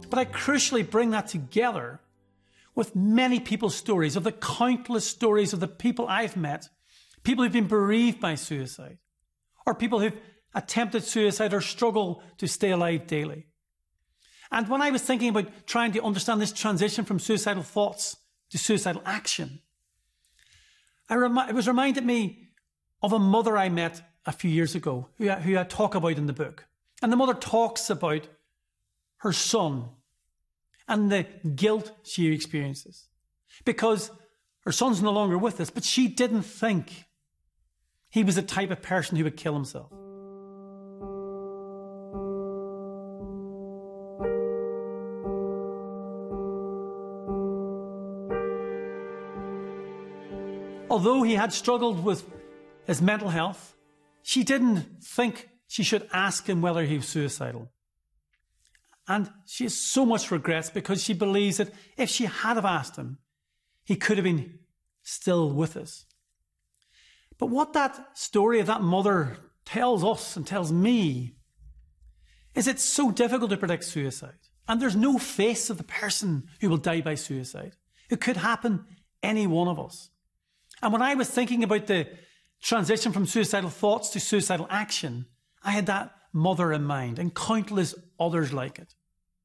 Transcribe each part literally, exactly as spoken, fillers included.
But I crucially bring that together with many people's stories, of the countless stories of the people I've met, people who've been bereaved by suicide, or people who've attempted suicide or struggle to stay alive daily. And when I was thinking about trying to understand this transition from suicidal thoughts to suicidal action, I rem- it was reminded me of a mother I met a few years ago, who I, who I talk about in the book. And the mother talks about her son and the guilt she experiences because her son's no longer with us, but she didn't think he was the type of person who would kill himself. Although he had struggled with his mental health, she didn't think she should ask him whether he was suicidal. And she has so much regrets because she believes that if she had have asked him, he could have been still with us. But what that story of that mother tells us and tells me is it's so difficult to predict suicide. And there's no face of the person who will die by suicide. It could happen any one of us. And when I was thinking about the transition from suicidal thoughts to suicidal action, I had that mother in mind and countless others like it.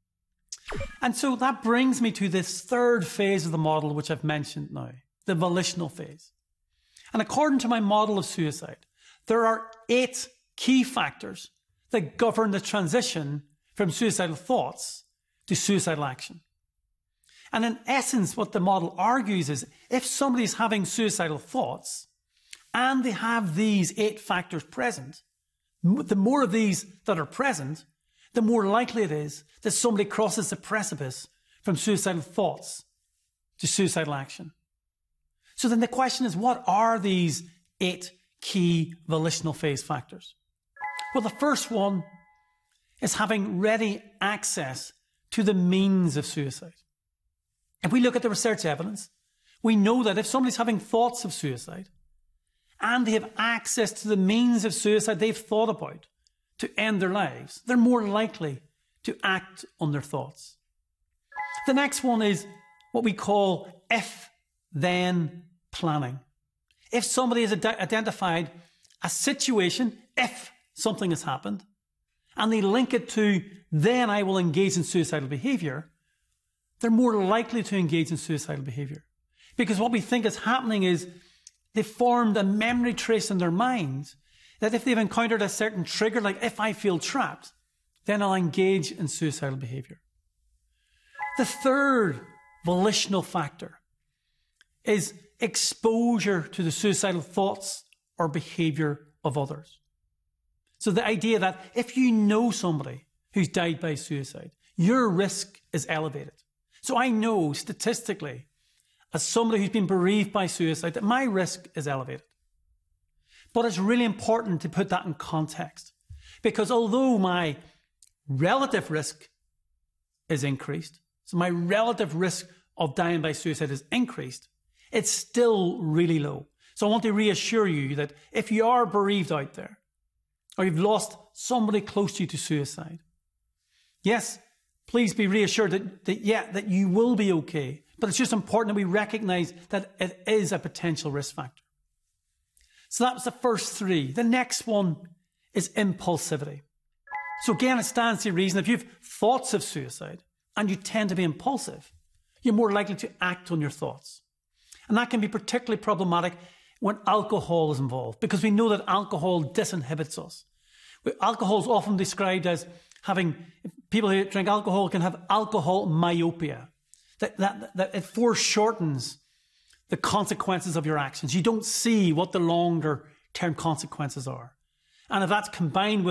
And so that brings me to this third phase of the model, which I've mentioned now, the volitional phase. And according to my model of suicide, there are eight key factors that govern the transition from suicidal thoughts to suicidal action. And in essence, what the model argues is if somebody's having suicidal thoughts and they have these eight factors present, the more of these that are present, the more likely it is that somebody crosses the precipice from suicidal thoughts to suicidal action. So then the question is, what are these eight key volitional phase factors? Well, the first one is having ready access to the means of suicide. If we look at the research evidence, we know that if somebody's having thoughts of suicide and they have access to the means of suicide they've thought about to end their lives, they're more likely to act on their thoughts. The next one is what we call if-then planning. If somebody has ad- identified a situation, if something has happened, and they link it to then I will engage in suicidal behaviour, they're more likely to engage in suicidal behaviour. Because what we think is happening is they've formed a memory trace in their minds that if they've encountered a certain trigger, like if I feel trapped, then I'll engage in suicidal behaviour. The third volitional factor is exposure to the suicidal thoughts or behaviour of others. So the idea that if you know somebody who's died by suicide, your risk is elevated. So I know statistically, as somebody who's been bereaved by suicide, that my risk is elevated. But it's really important to put that in context, because although my relative risk is increased, so my relative risk of dying by suicide is increased, it's still really low. So I want to reassure you that if you are bereaved out there, or you've lost somebody close to you to suicide, yes, please be reassured that, that, yeah, that you will be okay. But it's just important that we recognize that it is a potential risk factor. So that was the first three. The next one is impulsivity. So again, it stands to reason if you have thoughts of suicide and you tend to be impulsive, you're more likely to act on your thoughts. And that can be particularly problematic when alcohol is involved, because we know that alcohol disinhibits us. Alcohol is often described as having, people who drink alcohol can have alcohol myopia, that, that, that it foreshortens the consequences of your actions. You don't see what the longer term consequences are. And if that's combined with